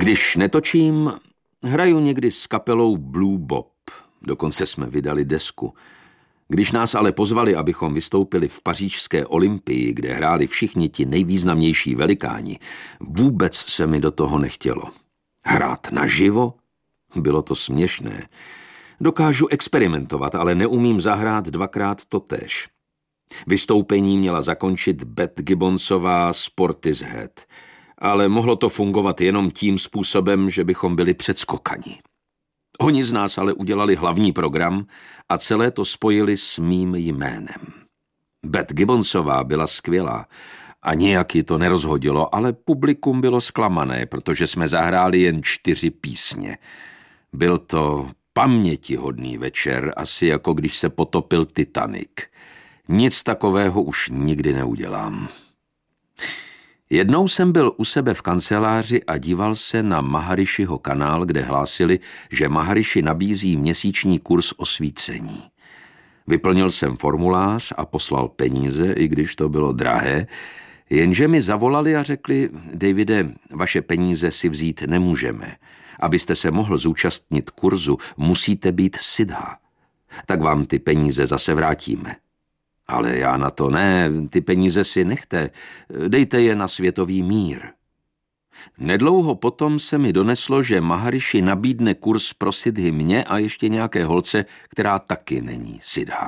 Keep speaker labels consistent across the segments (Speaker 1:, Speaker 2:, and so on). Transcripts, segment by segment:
Speaker 1: Když netočím, hraju někdy s kapelou Blue Bob. Dokonce jsme vydali desku. Když nás ale pozvali, abychom vystoupili v pařížské Olympii, kde hráli všichni ti nejvýznamnější velikáni, vůbec se mi do toho nechtělo. Hrát naživo? Bylo to směšné. Dokážu experimentovat, ale neumím zahrát dvakrát totéž. Vystoupení měla zakončit Beth Gibbonsová z Portishead, ale mohlo to fungovat jenom tím způsobem, že bychom byli předskokani. Oni z nás ale udělali hlavní program a celé to spojili s mým jménem. Beth Gibbonsová byla skvělá a nějak ji to nerozhodilo, ale publikum bylo zklamané, protože jsme zahráli jen 4 písně. Byl to pamětihodný večer, asi jako když se potopil Titanic. Nic takového už nikdy neudělám. Jednou jsem byl u sebe v kanceláři a díval se na Maharishiho kanál, kde hlásili, že Maharishi nabízí měsíční kurz osvícení. Vyplnil jsem formulář a poslal peníze, i když to bylo drahé, jenže mi zavolali a řekli: Davide, vaše peníze si vzít nemůžeme. Abyste se mohl zúčastnit kurzu, musíte být siddha. Tak vám ty peníze zase vrátíme. Ale já na to ne, ty peníze si nechte, dejte je na světový mír. Nedlouho potom se mi doneslo, že Maharishi nabídne kurz pro siddhy mě a ještě nějaké holce, která taky není siddha.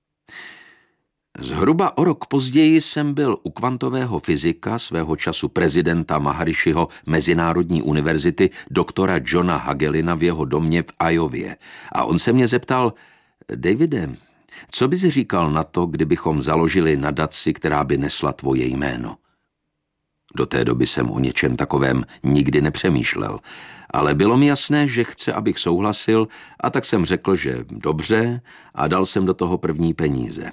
Speaker 1: Zhruba o rok později jsem byl u kvantového fyzika, svého času prezidenta Maharishiho Mezinárodní univerzity, doktora Johna Hagelina v jeho domě v Iowě. A on se mě zeptal: Davide, co bys říkal na to, kdybychom založili nadaci, která by nesla tvoje jméno? Do té doby jsem o něčem takovém nikdy nepřemýšlel, ale bylo mi jasné, že chce, abych souhlasil, a tak jsem řekl, že dobře, a dal jsem do toho první peníze.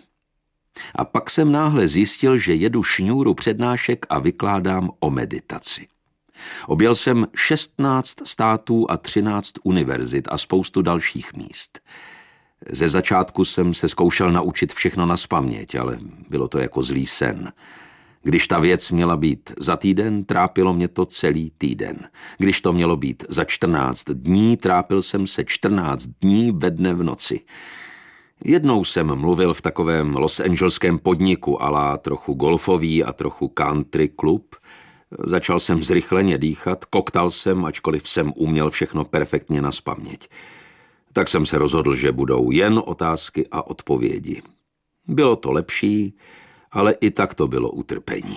Speaker 1: A pak jsem náhle zjistil, že jedu šňůru přednášek a vykládám o meditaci. Objel jsem 16 států a 13 univerzit a spoustu dalších míst. Ze začátku jsem se zkoušel naučit všechno nazpaměť, ale bylo to jako zlý sen. Když ta věc měla být za týden, trápilo mě to celý týden. Když to mělo být za 14 dní, trápil jsem se 14 dní ve dne v noci. Jednou jsem mluvil v takovém losangelském podniku ala trochu golfový a trochu country klub. Začal jsem zrychleně dýchat, koktal jsem, ačkoliv jsem uměl všechno perfektně nazpaměť. Tak jsem se rozhodl, že budou jen otázky a odpovědi. Bylo to lepší, ale i tak to bylo utrpení.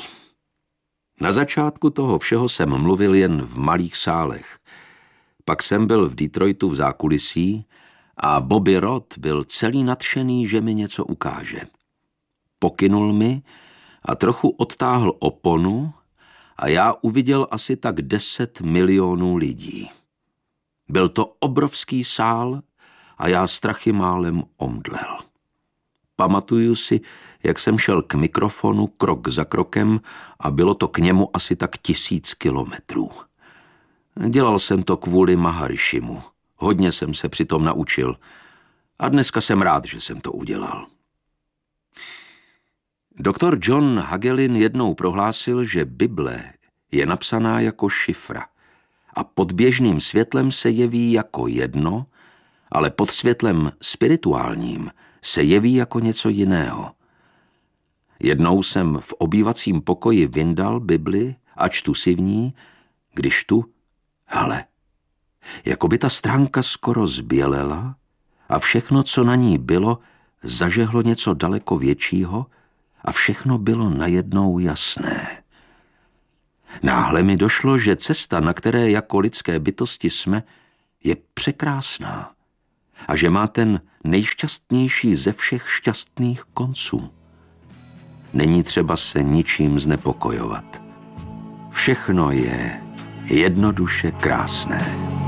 Speaker 1: Na začátku toho všeho jsem mluvil jen v malých sálech. Pak jsem byl v Detroitu v zákulisí a Bobby Roth byl celý nadšený, že mi něco ukáže. Pokynul mi a trochu odtáhl oponu a já uviděl asi tak 10 milionů lidí. Byl to obrovský sál a já strachy málem omdlel. Pamatuju si, jak jsem šel k mikrofonu krok za krokem a bylo to k němu asi tak 1000 kilometrů. Dělal jsem to kvůli Maharishimu. Hodně jsem se přitom naučil a dneska jsem rád, že jsem to udělal. Doktor John Hagelin jednou prohlásil, že Bible je napsaná jako šifra a pod běžným světlem se jeví jako jedno, ale pod světlem spirituálním se jeví jako něco jiného. Jednou jsem v obývacím pokoji vyndal Bibli a čtu si v ní, když tu, hele, jako by ta stránka skoro zbělela a všechno, co na ní bylo, zažehlo něco daleko většího a všechno bylo najednou jasné. Náhle mi došlo, že cesta, na které jako lidské bytosti jsme, je překrásná a že má ten nejšťastnější ze všech šťastných konců. Není třeba se ničím znepokojovat. Všechno je jednoduše krásné.